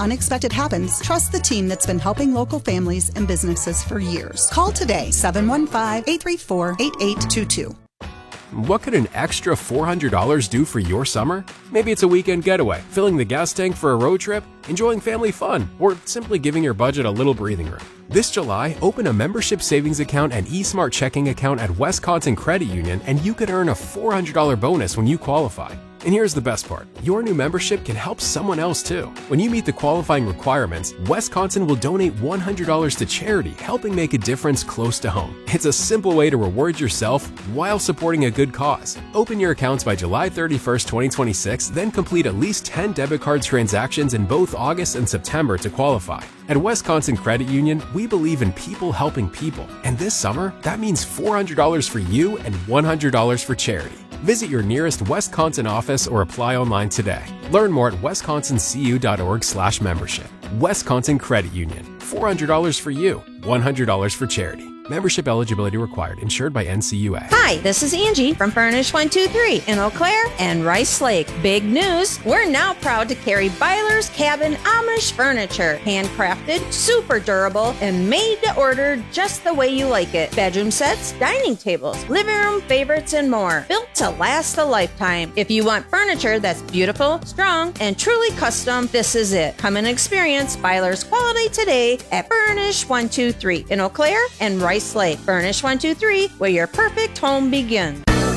unexpected happens, trust the team that's been helping local families and businesses for years. Call today, 715-834-8822. What could an extra $400 do for your summer? Maybe it's a weekend getaway, filling the gas tank for a road trip, enjoying family fun, or simply giving your budget a little breathing room. This July, open a membership savings account and eSmart checking account at Wisconsin Credit Union, and you could earn a $400 bonus when you qualify. And here's the best part. Your new membership can help someone else too. When you meet the qualifying requirements, Wisconsin will donate $100 to charity, helping make a difference close to home. It's a simple way to reward yourself while supporting a good cause. Open your accounts by July 31st, 2026, then complete at least 10 debit card transactions in both August and September to qualify. At Wisconsin Credit Union, we believe in people helping people. And this summer, that means $400 for you and $100 for charity. Visit your nearest Wisconsin office or apply online today. Learn more at wisconsincu.org/membership. Wisconsin Credit Union. $400 for you, $100 for charity. Membership eligibility required. Insured by NCUA. Hi, this is Angie from Furnish 123 in Eau Claire and Rice Lake. Big news! We're now proud to carry Byler's Cabin Amish furniture. Handcrafted, super durable, and made to order just the way you like it. Bedroom sets, dining tables, living room favorites, and more. Built to last a lifetime. If you want furniture that's beautiful, strong, and truly custom, this is it. Come and experience Byler's quality today at Furnish 123 in Eau Claire and Rice Lake. Furnish 123, where your perfect home begins.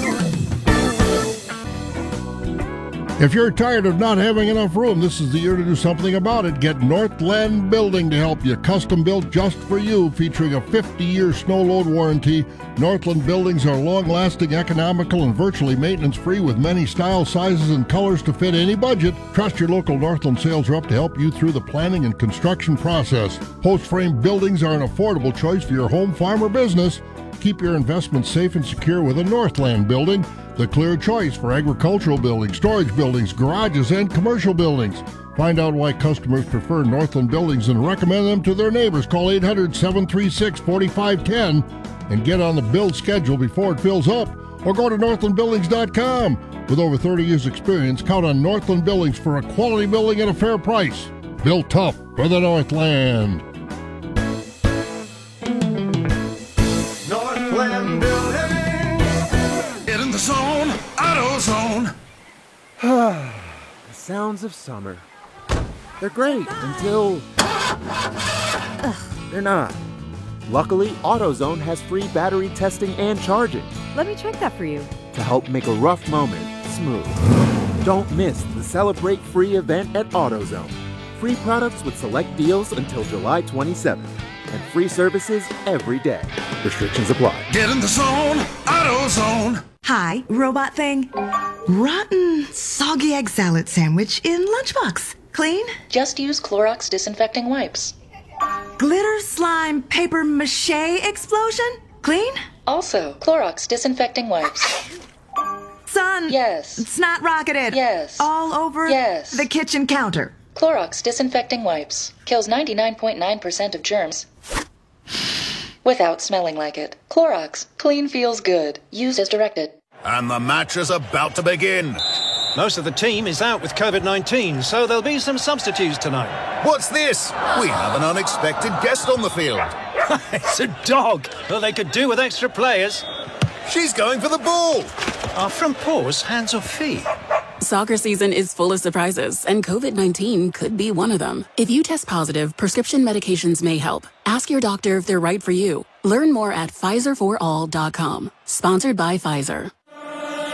If you're tired of not having enough room, this is the year to do something about it. Get Northland Building to help you. Custom built just for you, featuring a 50-year snow load warranty. Northland Buildings are long-lasting, economical, and virtually maintenance-free with many styles, sizes, and colors to fit any budget. Trust your local Northland sales rep to help you through the planning and construction process. Post-frame buildings are an affordable choice for your home, farm, or business. Keep your investments safe and secure with a Northland Building, the clear choice for agricultural buildings, storage buildings, garages, and commercial buildings. Find out why customers prefer Northland Buildings and recommend them to their neighbors. Call 800-736-4510 and get on the build schedule before it fills up, or go to northlandbuildings.com. With over 30 years' experience, count on Northland Buildings for a quality building at a fair price. Built tough for the Northland. Northland Building. Get in the zone, AutoZone. The sounds of summer. They're great until they're not. Luckily, AutoZone has free battery testing and charging. Let me check that for you. To help make a rough moment smooth. Don't miss the Celebrate Free event at AutoZone. Free products with select deals until July 27th. And free services every day. Restrictions apply. Get in the zone, AutoZone. Hi, robot thing. Rotten, soggy egg salad sandwich in lunchbox. Clean? Just use Clorox disinfecting wipes. Glitter slime paper mache explosion? Clean? Also, Clorox disinfecting wipes. Son. Yes. Snot rocketed. Yes. All over yes. The kitchen counter. Clorox disinfecting wipes. Kills 99.9% of germs without smelling like it. Clorox. Clean feels good. Used as directed. And the match is about to begin. Most of the team is out with COVID-19, so there'll be some substitutes tonight. What's this? We have an unexpected guest on the field. It's a dog. Well, they could do with extra players. She's going for the ball. Are front paws hands or feet? Soccer season is full of surprises, and COVID-19 could be one of them. If you test positive, prescription medications may help. Ask your doctor if they're right for you. Learn more at PfizerForAll.com. Sponsored by Pfizer.